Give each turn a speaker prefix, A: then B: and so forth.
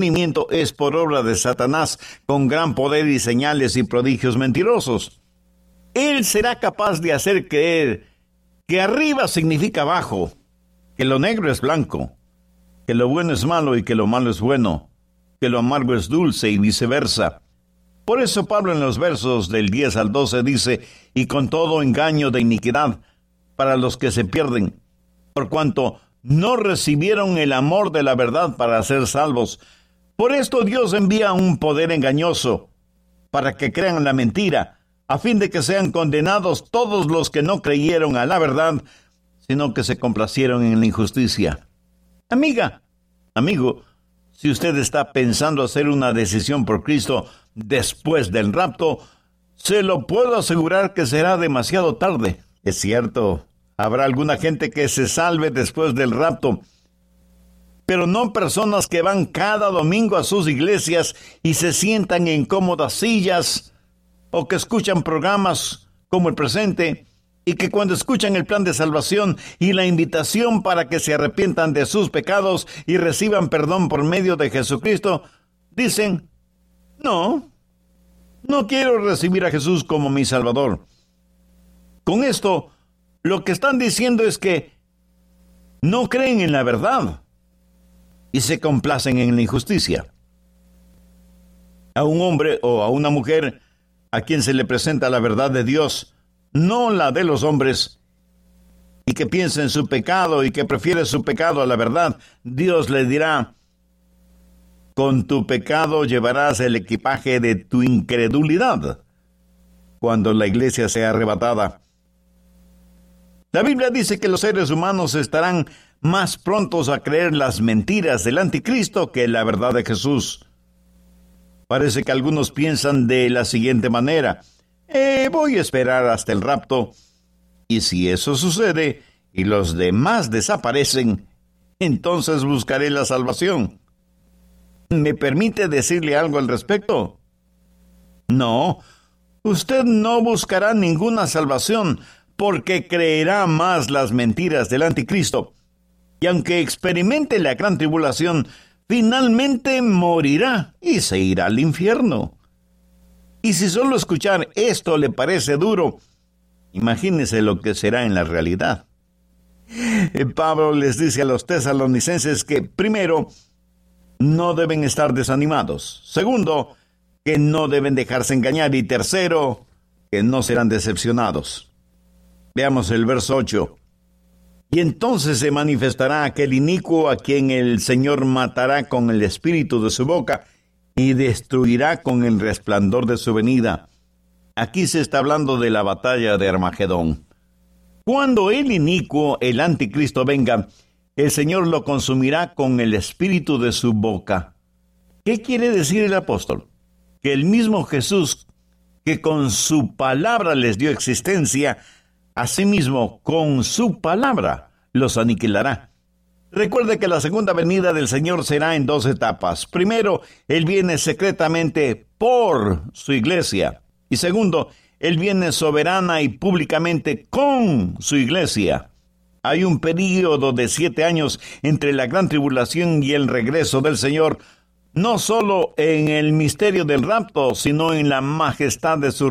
A: es por obra de Satanás, con gran poder y señales y prodigios mentirosos. Él será capaz de hacer creer que arriba significa abajo, que lo negro es blanco, que lo bueno es malo y que lo malo es bueno, que lo amargo es dulce y viceversa. Por eso Pablo en los versos del 10 al 12 dice: y con todo engaño de iniquidad para los que se pierden, por cuanto no recibieron el amor de la verdad para ser salvos. Por esto Dios envía un poder engañoso, para que crean la mentira, a fin de que sean condenados todos los que no creyeron a la verdad, sino que se complacieron en la injusticia. Amiga, amigo, si usted está pensando hacer una decisión por Cristo después del rapto, se lo puedo asegurar que será demasiado tarde. Es cierto, habrá alguna gente que se salve después del rapto, pero no personas que van cada domingo a sus iglesias y se sientan en cómodas sillas, o que escuchan programas como el presente, y que cuando escuchan el plan de salvación y la invitación para que se arrepientan de sus pecados y reciban perdón por medio de Jesucristo, dicen: no quiero recibir a Jesús como mi Salvador. Con esto, lo que están diciendo es que no creen en la verdad y se complacen en la injusticia. A un hombre o a una mujer a quien se le presenta la verdad de Dios, no la de los hombres, y que piensa en su pecado y que prefiere su pecado a la verdad, Dios le dirá: con tu pecado llevarás el equipaje de tu incredulidad cuando la iglesia sea arrebatada. La Biblia dice que los seres humanos estarán más prontos a creer las mentiras del anticristo que la verdad de Jesús. Parece que algunos piensan de la siguiente manera: voy a esperar hasta el rapto, y si eso sucede y los demás desaparecen, entonces buscaré la salvación. ¿Me permite decirle algo al respecto? No, usted no buscará ninguna salvación, porque creerá más las mentiras del anticristo. Y aunque experimente la gran tribulación, finalmente morirá y se irá al infierno. Y si solo escuchar esto le parece duro, imagínese lo que será en la realidad. Pablo les dice a los tesalonicenses que, primero, no deben estar desanimados. Segundo, que no deben dejarse engañar. Y tercero, que no serán decepcionados. Veamos el verso 8. Y entonces se manifestará aquel inicuo a quien el Señor matará con el espíritu de su boca y destruirá con el resplandor de su venida. Aquí se está hablando de la batalla de Armagedón. Cuando el inicuo, el anticristo, venga, el Señor lo consumirá con el espíritu de su boca. ¿Qué quiere decir el apóstol? Que el mismo Jesús, que con su palabra les dio existencia, asimismo, con su palabra los aniquilará. Recuerde que la segunda venida del Señor será en 2 etapas. Primero, Él viene secretamente por su iglesia. Y segundo, Él viene soberana y públicamente con su iglesia. Hay un período de 7 años entre la gran tribulación y el regreso del Señor, no solo en el misterio del rapto, sino en la majestad de su